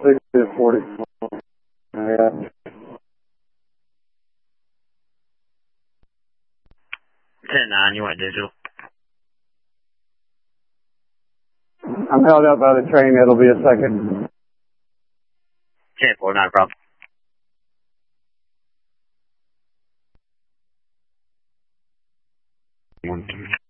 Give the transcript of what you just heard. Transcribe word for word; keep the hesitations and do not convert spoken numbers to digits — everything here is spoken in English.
six to forty. Yeah. ten nine, you went digital. I'm held up by the train. It'll be a second. ten four, not a problem. One, two.